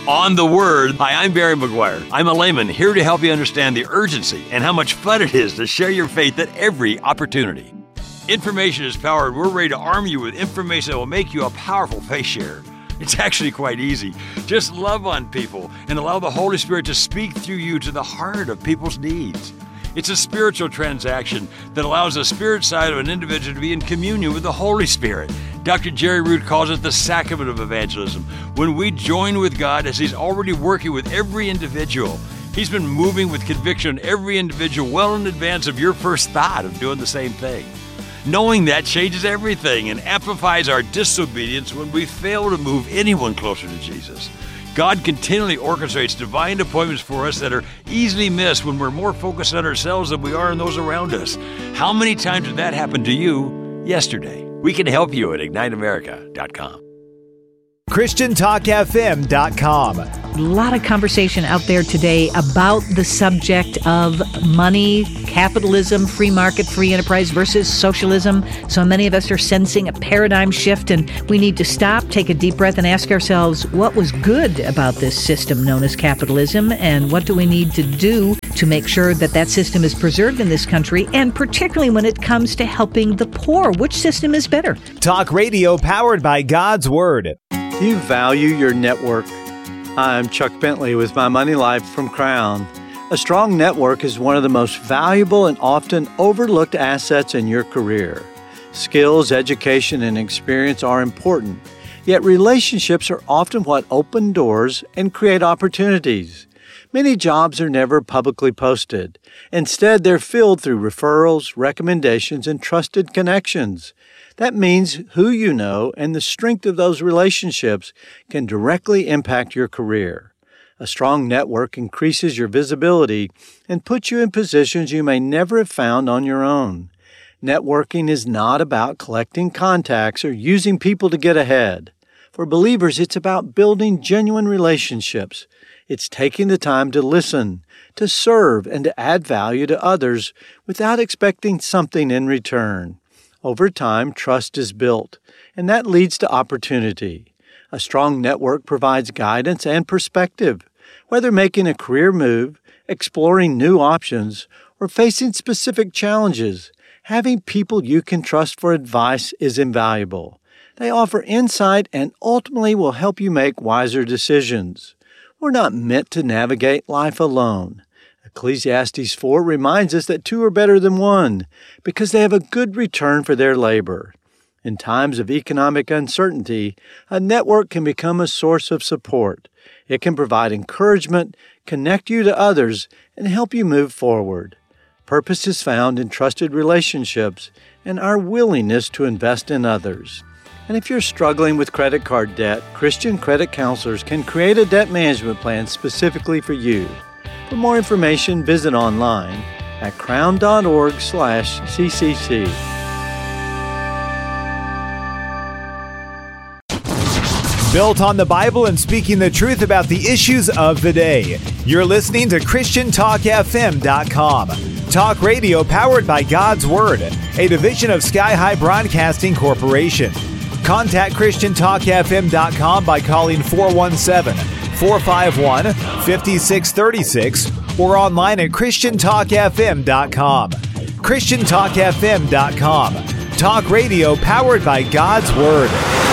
On the Word. Hi, I'm Barry McGuire. I'm a layman here to help you understand the urgency and how much fun it is to share your faith at every opportunity. Information is power, and we're ready to arm you with information that will make you a powerful faith sharer. It's actually quite easy. Just love on people and allow the Holy Spirit to speak through you to the heart of people's needs. It's a spiritual transaction that allows the spirit side of an individual to be in communion with the Holy Spirit. Dr. Jerry Root calls it the sacrament of evangelism. When we join with God as He's already working with every individual, He's been moving with conviction on every individual well in advance of your first thought of doing the same thing. Knowing that changes everything and amplifies our disobedience when we fail to move anyone closer to Jesus. God continually orchestrates divine appointments for us that are easily missed when we're more focused on ourselves than we are on those around us. How many times did that happen to you yesterday? We can help you at IgniteAmerica.com. ChristianTalkFM.com. A lot of conversation out there today about the subject of money, capitalism, free market, free enterprise versus socialism. So many of us are sensing a paradigm shift, and we need to stop, take a deep breath, and ask ourselves what was good about this system known as capitalism, and what do we need to do to make sure that that system is preserved in this country, and particularly when it comes to helping the poor. Which system is better? Talk radio powered by God's Word. Do you value your network? I'm Chuck Bentley with My Money Life from Crown. A strong network is one of the most valuable and often overlooked assets in your career. Skills, education, and experience are important, yet relationships are often what open doors and create opportunities. Many jobs are never publicly posted. Instead, they're filled through referrals, recommendations, and trusted connections. That means who you know and the strength of those relationships can directly impact your career. A strong network increases your visibility and puts you in positions you may never have found on your own. Networking is not about collecting contacts or using people to get ahead. For believers, it's about building genuine relationships. It's taking the time to listen, to serve, and to add value to others without expecting something in return. Over time, trust is built, and that leads to opportunity. A strong network provides guidance and perspective. Whether making a career move, exploring new options, or facing specific challenges, having people you can trust for advice is invaluable. They offer insight and ultimately will help you make wiser decisions. We're not meant to navigate life alone. Ecclesiastes 4 reminds us that two are better than one because they have a good return for their labor. In times of economic uncertainty, a network can become a source of support. It can provide encouragement, connect you to others, and help you move forward. Purpose is found in trusted relationships and our willingness to invest in others. And if you're struggling with credit card debt, Christian credit counselors can create a debt management plan specifically for you. For more information, visit online at crown.org/CCC. Built on the Bible and speaking the truth about the issues of the day. You're listening to ChristianTalkFM.com. Talk radio powered by God's Word, a division of Sky High Broadcasting Corporation. Contact ChristianTalkFM.com by calling 417-451-5636 or online at ChristianTalkFM.com. ChristianTalkFM.com. Talk radio powered by God's Word.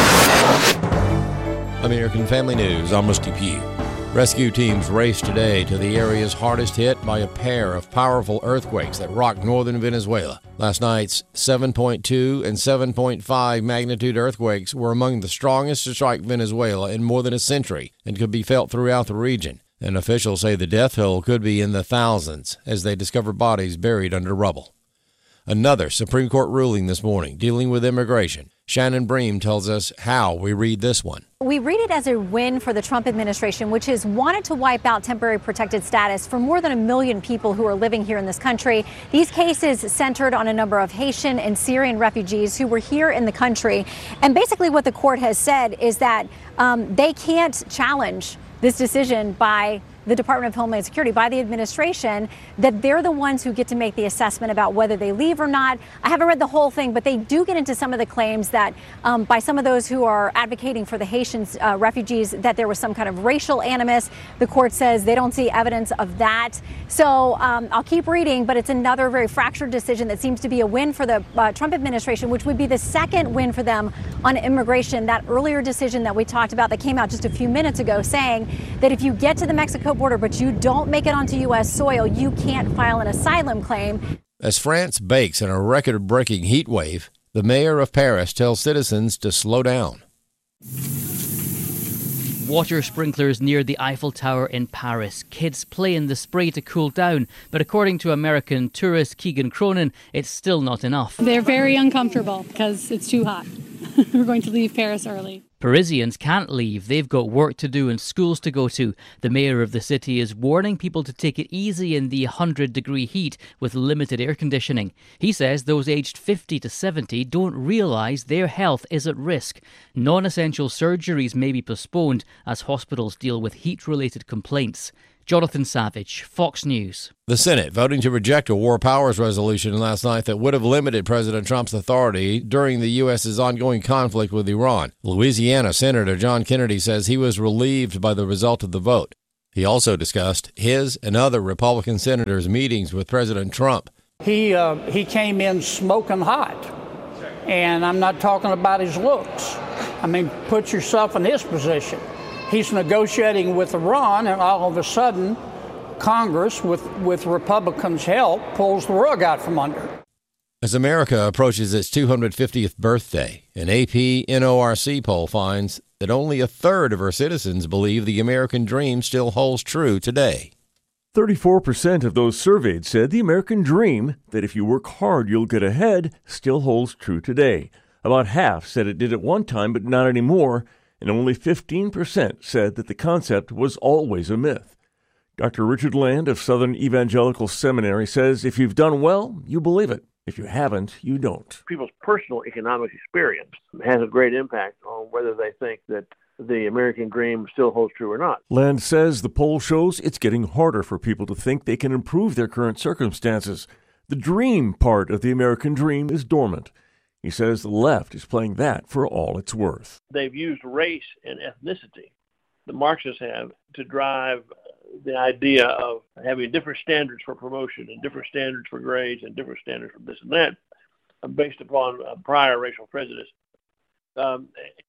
American Family News, I'm Rusty Pugh. Rescue teams raced today to the areas hardest hit by a pair of powerful earthquakes that rocked northern Venezuela. Last night's 7.2 and 7.5 magnitude earthquakes were among the strongest to strike Venezuela in more than a century and could be felt throughout the region. And officials say the death toll could be in the thousands as they discover bodies buried under rubble. Another Supreme Court ruling this morning dealing with immigration. Shannon Bream tells us how we read this one. We read it as a win for the Trump administration, which has wanted to wipe out temporary protected status for more than 1 million people who are living here in this country. These cases centered on a number of Haitian and Syrian refugees who were here in the country. And basically what the court has said is that they can't challenge this decision by the Department of Homeland Security, by the administration, that they're the ones who get to make the assessment about whether they leave or not. I haven't read the whole thing, but they do get into some of the claims that by some of those who are advocating for the Haitian refugees, that there was some kind of racial animus. The court says they don't see evidence of that. So I'll keep reading, but it's another very fractured decision that seems to be a win for the Trump administration, which would be the second win for them on immigration. That earlier decision that we talked about that came out just a few minutes ago saying that if you get to the Mexico border but you don't make it onto U.S. soil, you can't file an asylum claim. As France bakes in a record-breaking heat wave, the mayor of Paris tells citizens to slow down. Water sprinklers near the Eiffel Tower in Paris. Kids play in the spray to cool down, but according to American tourist Keegan Cronin, it's still not enough. They're very uncomfortable because it's too hot. We're going to leave Paris early. Parisians can't leave. They've got work to do and schools to go to. The mayor of the city is warning people to take it easy in the 100-degree heat with limited air conditioning. He says those aged 50 to 70 don't realise their health is at risk. Non-essential surgeries may be postponed as hospitals deal with heat-related complaints. Jonathan Savage, Fox News. The Senate voting to reject a war powers resolution last night that would have limited President Trump's authority during the U.S.'s ongoing conflict with Iran. Louisiana Senator John Kennedy says he was relieved by the result of the vote. He also discussed his and other Republican senators' meetings with President Trump. He came in smoking hot, and I'm not talking about his looks. I mean, put yourself in his position. He's negotiating with Iran, and all of a sudden, Congress, with Republicans' help, pulls the rug out from under. As America approaches its 250th birthday, an AP NORC poll finds that only a third of our citizens believe the American dream still holds true today. 34% of those surveyed said the American dream, that if you work hard you'll get ahead, still holds true today. About half said it did at one time, but not anymore. And only 15% said that the concept was always a myth. Dr. Richard Land of Southern Evangelical Seminary says if you've done well, you believe it. If you haven't, you don't. People's personal economic experience has a great impact on whether they think that the American dream still holds true or not. Land says the poll shows it's getting harder for people to think they can improve their current circumstances. The dream part of the American dream is dormant. He says the left is playing that for all it's worth. They've used race and ethnicity, the Marxists have, to drive the idea of having different standards for promotion and different standards for grades and different standards for this and that based upon prior racial prejudice. And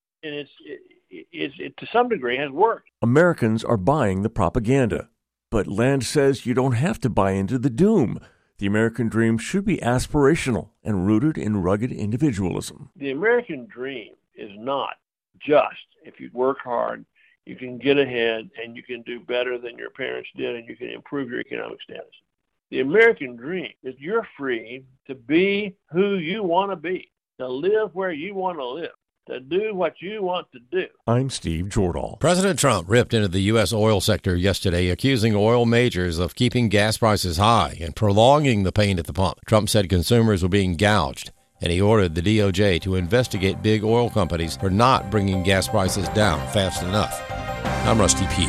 it to some degree has worked. Americans are buying the propaganda, but Land says you don't have to buy into the doom. The American dream should be aspirational and rooted in rugged individualism. The American dream is not just if you work hard, you can get ahead and you can do better than your parents did and you can improve your economic status. The American dream is you're free to be who you want to be, to live where you want to live, to do what you want to do. I'm Steve Jordahl. President Trump ripped into the U.S. oil sector yesterday, accusing oil majors of keeping gas prices high and prolonging the pain at the pump. Trump said consumers were being gouged, and he ordered the DOJ to investigate big oil companies for not bringing gas prices down fast enough. I'm Rusty Pugh.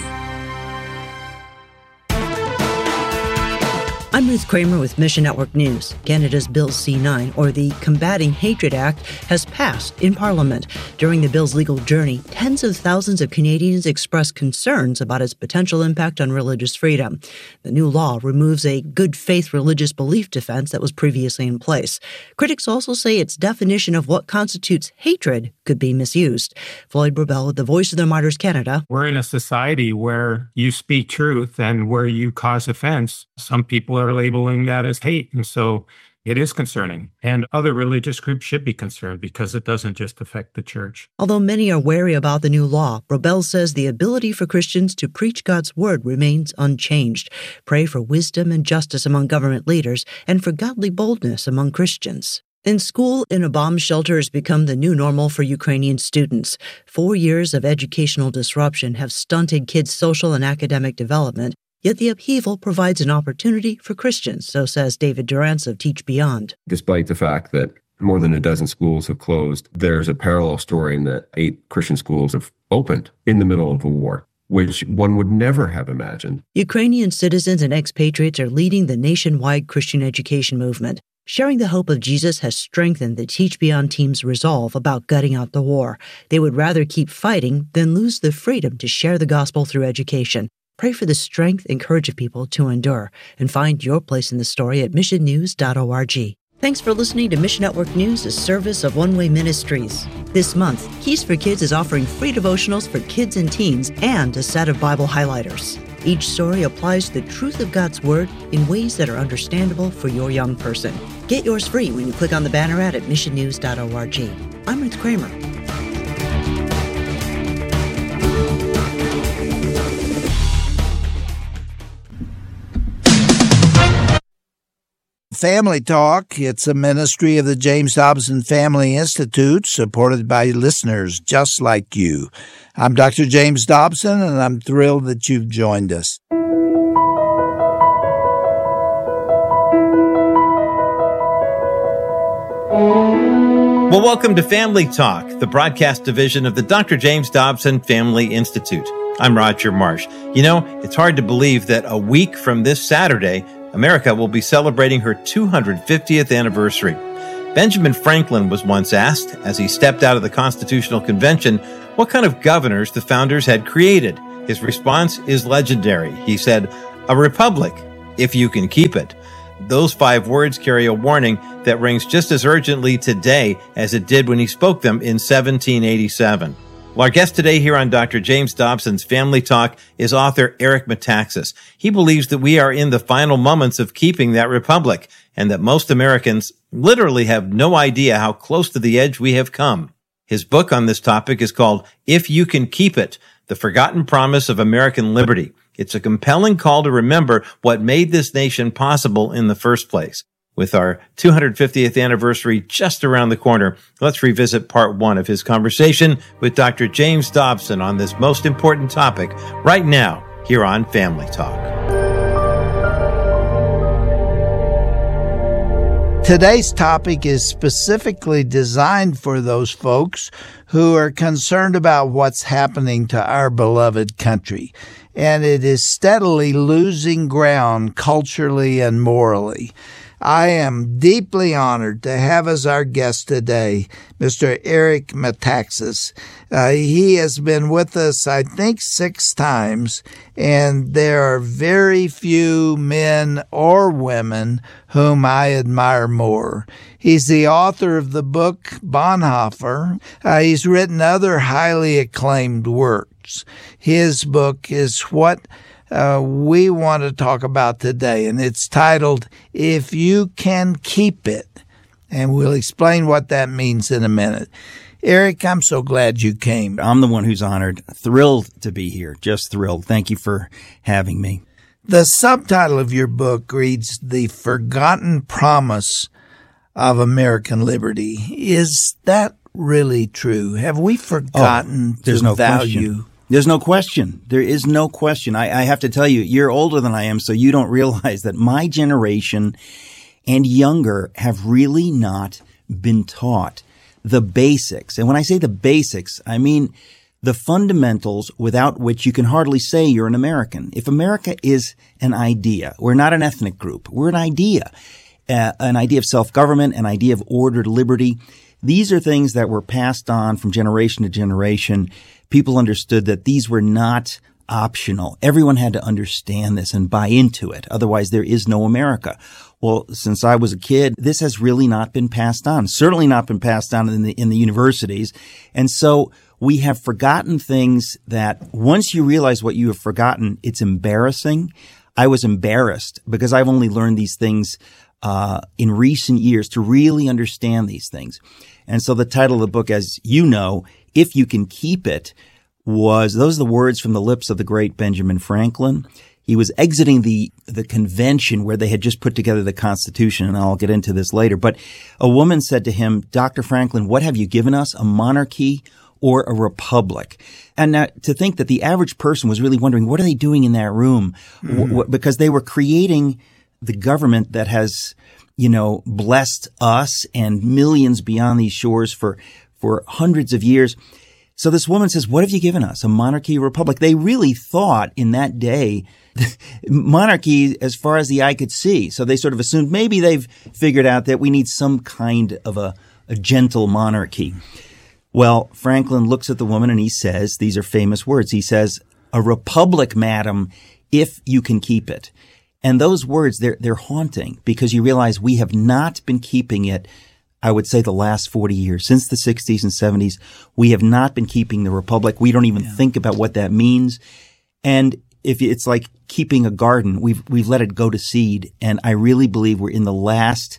I'm Ruth Kramer with Mission Network News. Canada's Bill C-9, or the Combating Hatred Act, has passed in Parliament. During the bill's legal journey, tens of thousands of Canadians expressed concerns about its potential impact on religious freedom. The new law removes a good faith religious belief defense that was previously in place. Critics also say its definition of what constitutes hatred could be misused. Floyd Burbell with the Voice of the Martyrs Canada. We're in a society where you speak truth and where you cause offense. Some people are labeling that as hate. And so it is concerning. And other religious groups should be concerned because it doesn't just affect the church. Although many are wary about the new law, Burbell says the ability for Christians to preach God's word remains unchanged. Pray for wisdom and justice among government leaders and for godly boldness among Christians. In school, in a bomb shelter has become the new normal for Ukrainian students. 4 years of educational disruption have stunted kids' social and academic development. Yet the upheaval provides an opportunity for Christians, so says David Durrance of Teach Beyond. Despite the fact that more than a dozen schools have closed, there's a parallel story in that 8 Christian schools have opened in the middle of a war. which one would never have imagined. Ukrainian citizens and expatriates are leading the nationwide Christian education movement. Sharing the hope of Jesus has strengthened the Teach Beyond team's resolve about gutting out the war. They would rather keep fighting than lose the freedom to share the gospel through education. Pray for the strength and courage of people to endure, and find your place in the story at missionnews.org. Thanks for listening to Mission Network News, a service of One Way Ministries. This month, Keys for Kids is offering free devotionals for kids and teens and a set of Bible highlighters. Each story applies the truth of God's Word in ways that are understandable for your young person. Get yours free when you click on the banner ad at missionnews.org. I'm Ruth Kramer. Family Talk. It's a ministry of the James Dobson Family Institute, supported by listeners just like you. I'm Dr. James Dobson, and I'm thrilled that you've joined us. Well, welcome to Family Talk, the broadcast division of the Dr. James Dobson Family Institute. I'm Roger Marsh. You know, it's hard to believe that a week from this Saturday, America will be celebrating her 250th anniversary. Benjamin Franklin was once asked, as he stepped out of the Constitutional Convention, what kind of governors the founders had created. His response is legendary. He said, "A republic, if you can keep it." Those 5 words carry a warning that rings just as urgently today as it did when he spoke them in 1787. Well, our guest today here on Dr. James Dobson's Family Talk is author Eric Metaxas. He believes that we are in the final moments of keeping that republic, and that most Americans literally have no idea how close to the edge we have come. His book on this topic is called If You Can Keep It, The Forgotten Promise of American Liberty. It's a compelling call to remember what made this nation possible in the first place. With our 250th anniversary just around the corner, let's revisit part 1 of his conversation with Dr. James Dobson on this most important topic right now here on Family Talk. Today's topic is specifically designed for those folks who are concerned about what's happening to our beloved country, and it is steadily losing ground culturally and morally. I am deeply honored to have as our guest today Mr. Eric Metaxas. He has been with us, I think, 6 times, and there are very few men or women whom I admire more. He's the author of the book Bonhoeffer. He's written other highly acclaimed works. His book is what we want to talk about today, and it's titled, If You Can Keep It, and we'll explain what that means in a minute. Eric, I'm so glad you came. I'm the one who's honored. Thrilled to be here. Just thrilled. Thank you for having me. The subtitle of your book reads, The Forgotten Promise of American Liberty. Is that really true? Have we forgotten the value? Question. There's no question. There is no question. I have to tell you, you're older than I am, so you don't realize that my generation and younger have really not been taught the basics. And when I say the basics, I mean the fundamentals without which you can hardly say you're an American. If America is an idea, we're not an ethnic group. We're an idea of self-government, an idea of ordered liberty. These are things that were passed on from generation to generation. People understood that these were not optional. Everyone had to understand this and buy into it. Otherwise, there is no America. Well, since I was a kid, this has really not been passed on. Certainly not been passed on in the universities. And so we have forgotten things that once you realize what you have forgotten, it's embarrassing. I was embarrassed because I've only learned these things in recent years to really understand these things. And so the title of the book, as you know, If You Can Keep It, those are the words from the lips of the great Benjamin Franklin. He was exiting the convention where they had just put together the Constitution, and I'll get into this later. But a woman said to him, Dr. Franklin, what have you given us, a monarchy or a republic? And now to think that the average person was really wondering, what are they doing in that room? Mm-hmm. Because they were creating the government that has, blessed us and millions beyond these shores for hundreds of years. So this woman says, what have you given us? A monarchy, a republic? They really thought in that day, monarchy as far as the eye could see. So they sort of assumed maybe they've figured out that we need some kind of a gentle monarchy. Well, Franklin looks at the woman and he says, these are famous words. He says, a republic, madam, if you can keep it. And those words, they're haunting because you realize we have not been keeping it, I would say, the last 40 years. Since the 60s and 70s, we have not been keeping the republic. We don't even think about what that means. And if it's like keeping a garden, we've let it go to seed. And I really believe we're in the last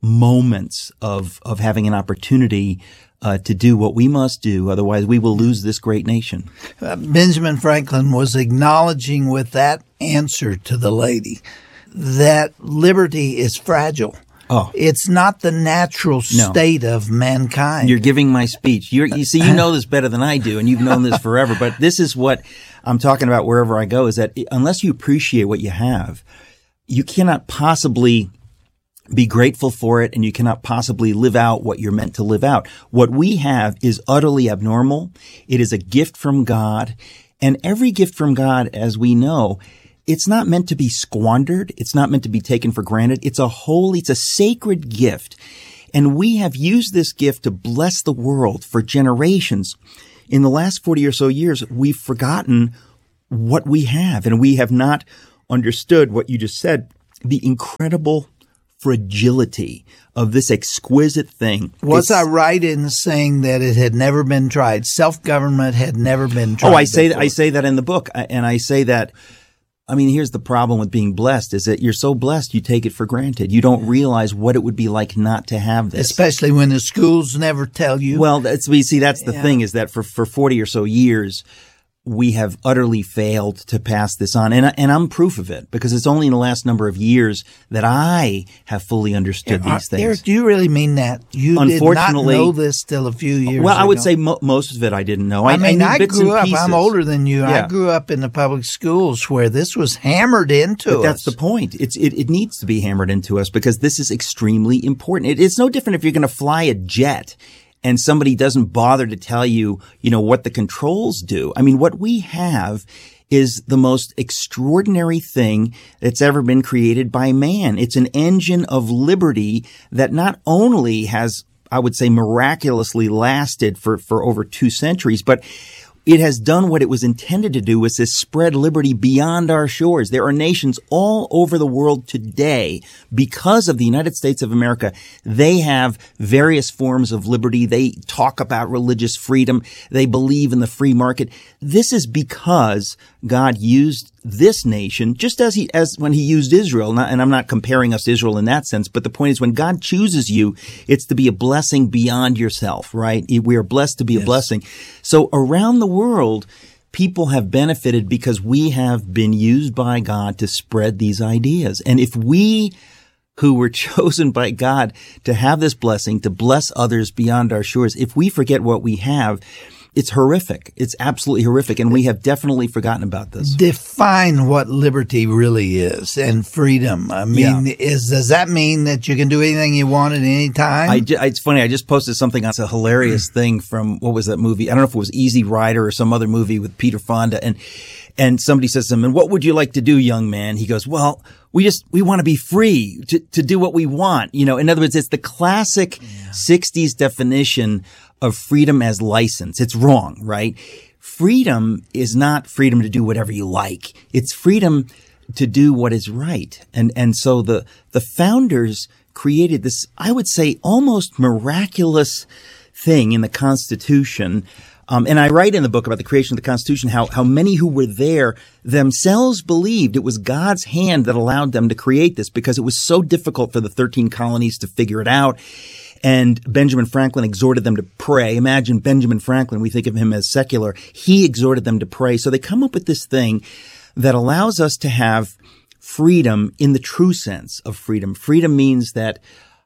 moments of having an opportunity to do what we must do. Otherwise, we will lose this great nation. Benjamin Franklin was acknowledging with that answer to the lady that liberty is fragile. Oh. It's not the natural state of mankind. You're giving my speech. You see, you know this better than I do, and you've known this forever. But this is what I'm talking about wherever I go, is that unless you appreciate what you have, you cannot possibly be grateful for it, and you cannot possibly live out what you're meant to live out. What we have is utterly abnormal. It is a gift from God, and every gift from God, as we know, it's not meant to be squandered. It's not meant to be taken for granted. It's a sacred gift. And we have used this gift to bless the world for generations. In the last 40 or so years, we've forgotten what we have, and we have not understood what you just said, the incredible fragility of this exquisite thing. Was I right in saying that it had never been tried? Self-government had never been tried. Oh, I say that in the book, and I say that. I mean, here's the problem with being blessed is that you're so blessed you take it for granted. You don't realize what it would be like not to have this. Especially when the schools never tell you. Well, that's the thing is that for 40 or so years, we have utterly failed to pass this on. And I'm proof of it because it's only in the last number of years that I have fully understood these things. Eric, do you really mean that? You did not know this till a few years ago? Well, I would say most of it I didn't know. I grew up, I'm older than you. Yeah. I grew up in the public schools where this was hammered into us. But that's the point. It needs to be hammered into us because this is extremely important. It's no different if you're going to fly a jet and somebody doesn't bother to tell you, what the controls do. I mean, what we have is the most extraordinary thing that's ever been created by man. It's an engine of liberty that not only has, I would say, miraculously lasted for over 2 centuries, but it has done what it was intended to do, was to spread liberty beyond our shores. There are nations all over the world today, because of the United States of America, they have various forms of liberty. They talk about religious freedom. They believe in the free market. This is because God used this nation, just as when he used Israel, and I'm not comparing us to Israel in that sense, but the point is when God chooses you, it's to be a blessing beyond yourself, right? We are blessed to be a blessing. So around the world, people have benefited because we have been used by God to spread these ideas. And if we who were chosen by God to have this blessing, to bless others beyond our shores, if we forget what we have, it's horrific. It's absolutely horrific. And we have definitely forgotten about this. Define what liberty really is and freedom. I mean, does that mean that you can do anything you want at any time? It's funny. I just posted something on a hilarious thing from, what was that movie? I don't know if it was Easy Rider or some other movie with Peter Fonda. And somebody says to him, and what would you like to do, young man? He goes, well, we want to be free to do what we want. In other words, it's the classic 60s definition of freedom as license. It's wrong, right? Freedom is not freedom to do whatever you like. It's freedom to do what is right. And so the founders created this, I would say, almost miraculous thing in the Constitution. And I write in the book about the creation of the Constitution how many who were there themselves believed it was God's hand that allowed them to create this because it was so difficult for the 13 colonies to figure it out. And Benjamin Franklin exhorted them to pray. Imagine Benjamin Franklin, we think of him as secular. He exhorted them to pray. So they come up with this thing that allows us to have freedom in the true sense of freedom. Freedom means that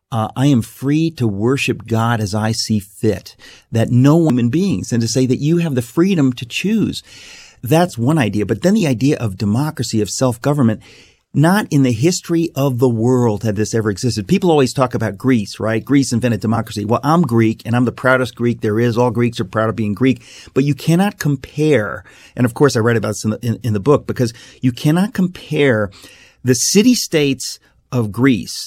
I am free to worship God as I see fit, that no human beings, and to say that you have the freedom to choose. That's one idea. But then the idea of democracy, of self-government, Not in the history of the world had this ever existed. People always talk about Greece, right? Greece invented democracy. Well, I'm Greek, and I'm the proudest Greek there is. All Greeks are proud of being Greek. But you cannot compare, and of course I write about this in the book, because you cannot compare the city-states of Greece,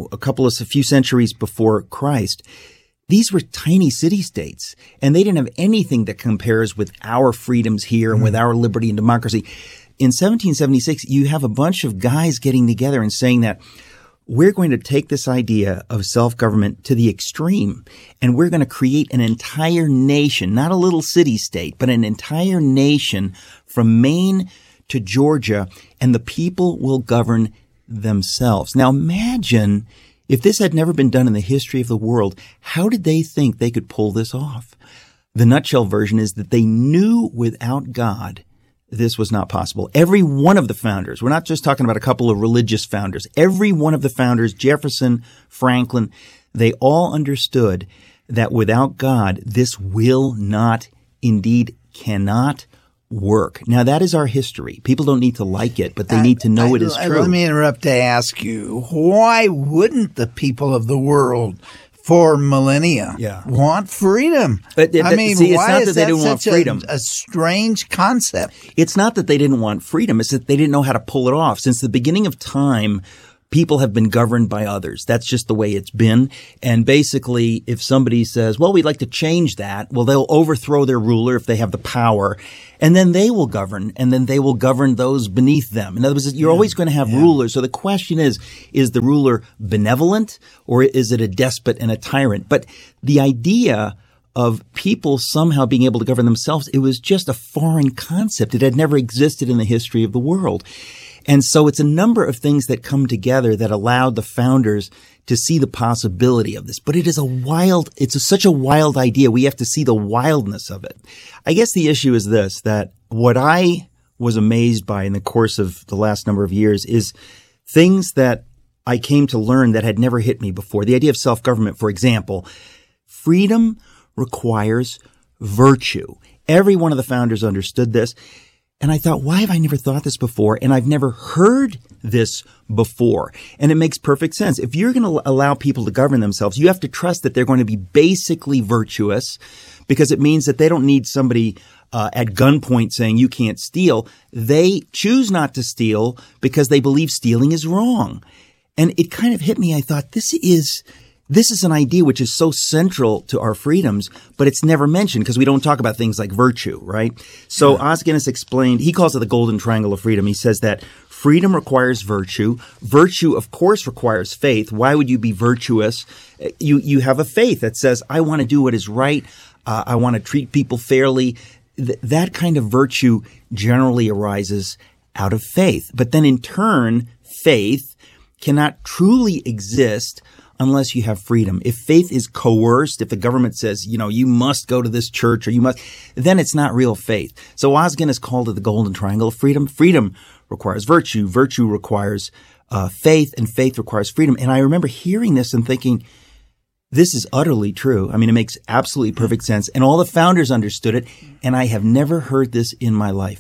a few centuries before Christ. These were tiny city-states, and they didn't have anything that compares with our freedoms here and with our liberty and democracy. In 1776, you have a bunch of guys getting together and saying that we're going to take this idea of self-government to the extreme, and we're going to create an entire nation, not a little city-state, but an entire nation from Maine to Georgia, and the people will govern themselves. Now imagine if this had never been done in the history of the world, how did they think they could pull this off? The nutshell version is that they knew without God this was not possible. Every one of the founders, we're not just talking about a couple of religious founders, every one of the founders, Jefferson, Franklin, they all understood that without God, this will not, indeed cannot work. Now, that is our history. People don't need to like it, but they need to know it is true. Let me interrupt to ask you, why wouldn't the people of the world for millennia want freedom? Why it's not is that they didn't want freedom. A strange concept? It's not that they didn't want freedom. It's that they didn't know how to pull it off. Since the beginning of time, people have been governed by others. That's just the way it's been. And basically, if somebody says, well, we'd like to change that, well, they'll overthrow their ruler if they have the power, and then they will govern, and then they will govern those beneath them. In other words, you're always going to have rulers. So the question is the ruler benevolent, or is it a despot and a tyrant? But the idea of people somehow being able to govern themselves, it was just a foreign concept. It had never existed in the history of the world. And so it's a number of things that come together that allowed the founders to see the possibility of this. But it is such a wild idea. We have to see the wildness of it. I guess the issue is this, that what I was amazed by in the course of the last number of years is things that I came to learn that had never hit me before. The idea of self-government, for example, freedom requires virtue. Every one of the founders understood this. And I thought, why have I never thought this before? And I've never heard this before. And it makes perfect sense. If you're going to allow people to govern themselves, you have to trust that they're going to be basically virtuous, because it means that they don't need somebody at gunpoint saying you can't steal. They choose not to steal because they believe stealing is wrong. And it kind of hit me. I thought, this is an idea which is so central to our freedoms, but it's never mentioned because we don't talk about things like virtue, right? So Os Guinness explained, he calls it the golden triangle of freedom. He says that freedom requires virtue. Virtue, of course, requires faith. Why would you be virtuous? You have a faith that says, I want to do what is right. I want to treat people fairly. That kind of virtue generally arises out of faith. But then in turn, faith cannot truly exist unless you have freedom. If faith is coerced, if the government says, you must go to this church or then it's not real faith. So Os Guinness called it the golden triangle of freedom. Freedom requires virtue. Virtue requires faith, and faith requires freedom. And I remember hearing this and thinking, this is utterly true. I mean, it makes absolutely perfect sense. And all the founders understood it. And I have never heard this in my life.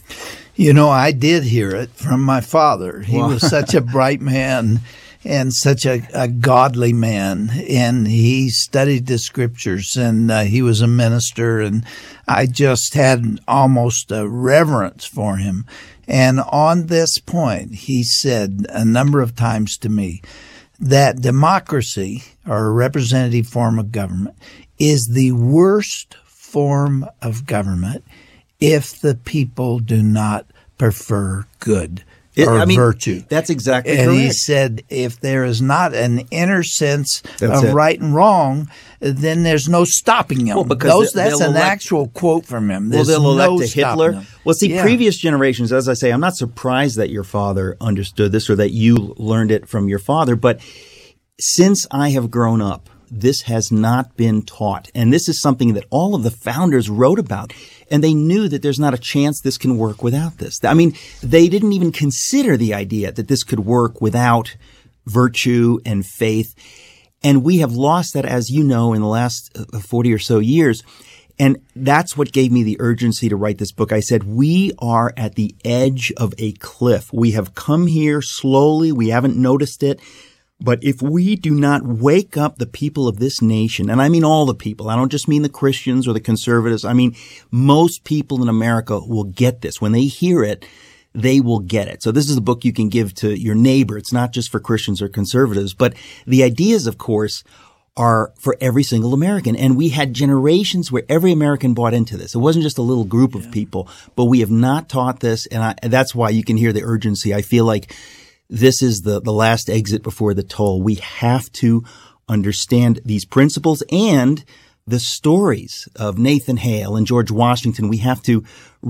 I did hear it from my father. He was such a bright man and such a godly man, and he studied the scriptures, and he was a minister, and I just had almost a reverence for him. And on this point, he said a number of times to me that democracy, or a representative form of government, is the worst form of government if the people do not prefer good. Virtue. That's exactly correct. And he said, if there is not an inner sense of right and wrong, then there's no stopping them. Well, because that's an actual quote from him. They'll elect a Hitler. Them. Well, see, previous generations, as I say, I'm not surprised that your father understood this or that you learned it from your father. But since I have grown up, this has not been taught. And this is something that all of the founders wrote about. And they knew that there's not a chance this can work without this. I mean, they didn't even consider the idea that this could work without virtue and faith. And we have lost that, as you know, in the last 40 or so years. And that's what gave me the urgency to write this book. I said, we are at the edge of a cliff. We have come here slowly. We haven't noticed it. But if we do not wake up the people of this nation, and I mean all the people, I don't just mean the Christians or the conservatives. I mean, most people in America will get this. When they hear it, they will get it. So this is a book you can give to your neighbor. It's not just for Christians or conservatives, but the ideas, of course, are for every single American. And we had generations where every American bought into this. It wasn't just a little group of people, but we have not taught this. And that's why you can hear the urgency. I feel like this is the last exit before the toll. We have to understand these principles and the stories of Nathan Hale and George Washington. We have to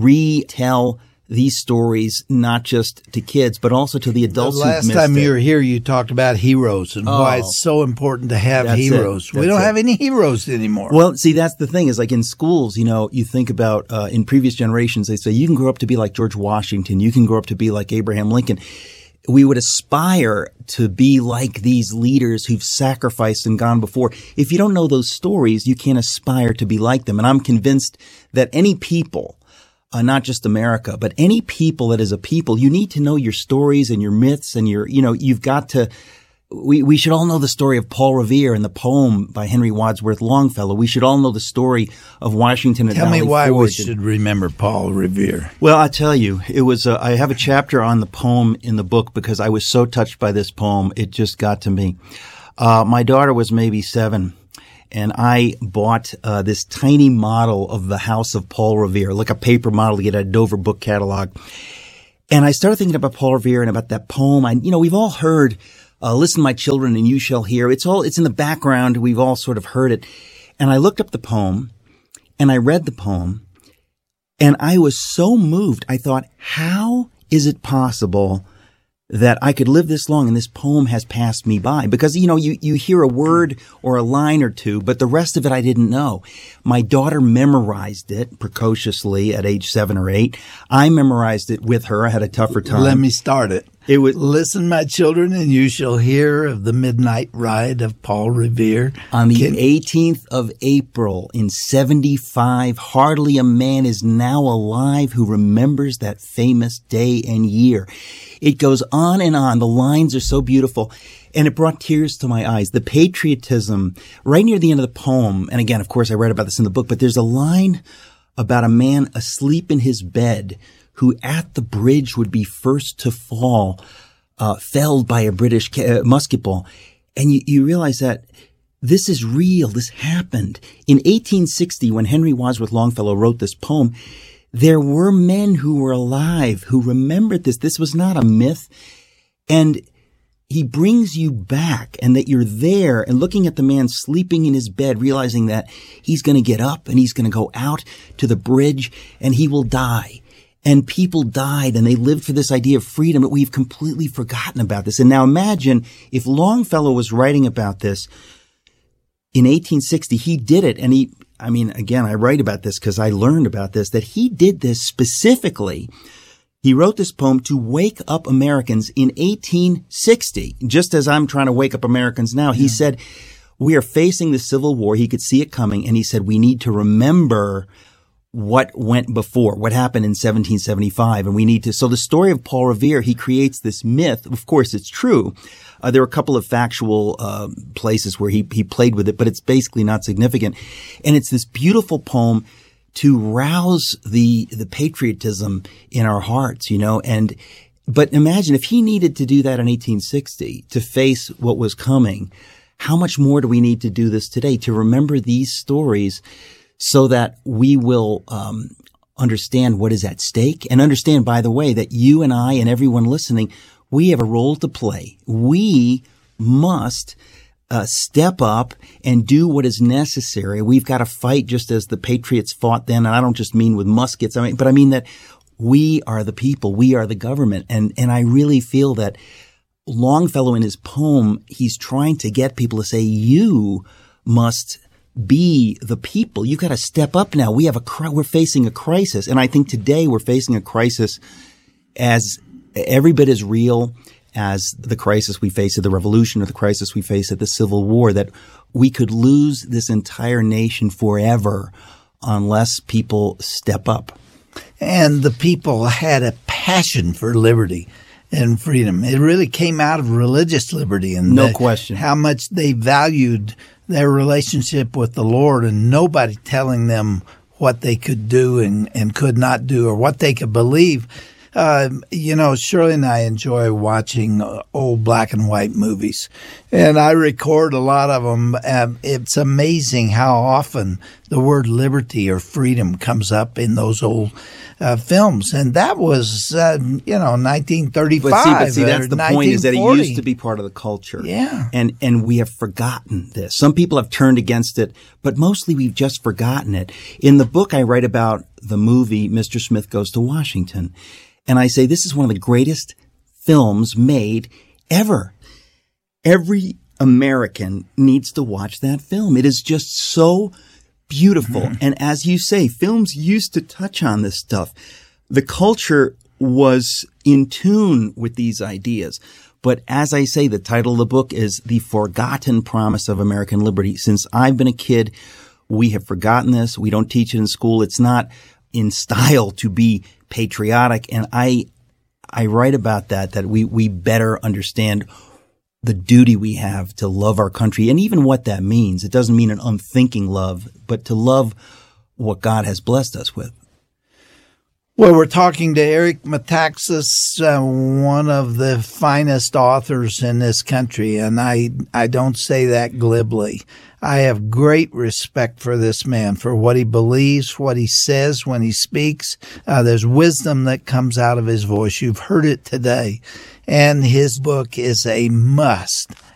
retell these stories, not just to kids, but also to the adults who've missed it. Last time you were here, you talked about heroes and why it's so important to have heroes. We don't have any heroes anymore. Well, see, that's the thing is like in schools, you know, you think about in previous generations, they say you can grow up to be like George Washington. You can grow up to be like Abraham Lincoln. We would aspire to be like these leaders who've sacrificed and gone before. If you don't know those stories, you can't aspire to be like them. And I'm convinced that any people, not just America, but any people that is a people, you need to know your stories and your myths and you've got to, we should all know the story of Paul Revere and the poem by Henry Wadsworth Longfellow. We should all know the story of Washington at Valley Forge. Tell me why we should remember Paul Revere. Well, I'll tell you, it was, I have a chapter on the poem in the book because I was so touched by this poem. It just got to me. My daughter was maybe 7. And I bought this tiny model of the house of Paul Revere, like a paper model to get a Dover book catalog. And I started thinking about Paul Revere and about that poem. We've all heard, listen, my children, and you shall hear. It's in the background. We've all sort of heard it. And I looked up the poem and I read the poem and I was so moved. I thought, how is it possible that I could live this long and this poem has passed me by? Because, you hear a word or a line or two, but the rest of it I didn't know. My daughter memorized it precociously at age 7 or 8. I memorized it with her. I had a tougher time. Let me start it. It was, listen, my children, and you shall hear of the midnight ride of Paul Revere. On the 18th of April in 75, hardly a man is now alive who remembers that famous day and year. It goes on and on. The lines are so beautiful. And it brought tears to my eyes. The patriotism right near the end of the poem. And again, of course, I read about this in the book, but there's a line about a man asleep in his bed who at the bridge would be first to fall, felled by a British musket ball. And you realize that this is real. This happened. In 1860, when Henry Wadsworth Longfellow wrote this poem, there were men who were alive who remembered this. This was not a myth. And he brings you back and that you're there and looking at the man sleeping in his bed, realizing that he's going to get up and he's going to go out to the bridge and he will die. And people died and they lived for this idea of freedom, but we've completely forgotten about this. And now imagine if Longfellow was writing about this in 1860, he did it. And again, I write about this because I learned about this, that he did this specifically. He wrote this poem to wake up Americans in 1860, just as I'm trying to wake up Americans now. He said, we are facing the Civil War. He could see it coming. And he said, we need to remember what went before, what happened in 1775. And we need to, so the story of Paul Revere, he creates this myth. Of course, it's true. There are a couple of factual places where he played with it, but it's basically not significant. And it's this beautiful poem to rouse the patriotism in our hearts, but imagine if he needed to do that in 1860 to face what was coming, how much more do we need to do this today to remember these stories so that we will understand what is at stake and understand, by the way, that you and I and everyone listening, we have a role to play. We must step up and do what is necessary. We've got to fight just as the Patriots fought then. And I don't just mean with muskets, but I mean that we are the people. We are the government. And I really feel that Longfellow in his poem, he's trying to get people to say, you must be the people. You've got to step up now. We're facing a crisis. And I think today we're facing a crisis as every bit as real as the crisis we face at the revolution or the crisis we face at the Civil War, that we could lose this entire nation forever unless people step up. And the people had a passion for liberty and freedom. It really came out of religious liberty and no question how much they valued their relationship with the Lord, and nobody telling them what they could do and could not do or what they could believe. Shirley and I enjoy watching old black and white movies, and I record a lot of them. It's amazing how often the word liberty or freedom comes up in those old films, and that was 1935. But see, that's the point, is that it used to be part of the culture. Yeah, and we have forgotten this. Some people have turned against it, but mostly we've just forgotten it. In the book, I write about the movie Mr. Smith Goes to Washington. And I say this is one of the greatest films made ever. Every American needs to watch that film. It is just so beautiful. Mm-hmm. And as you say, films used to touch on this stuff. The culture was in tune with these ideas. But as I say, the title of the book is The Forgotten Promise of American Liberty. Since I've been a kid, we have forgotten this. We don't teach it in school. It's not in style to be patriotic. And I write about that we better understand the duty we have to love our country and even what that means. It doesn't mean an unthinking love, but to love what God has blessed us with. Well, we're talking to Eric Metaxas, one of the finest authors in this country, and I don't say that glibly. I have great respect for this man, for what he believes, what he says when he speaks. There's wisdom that comes out of his voice. You've heard it today. And his book is a must.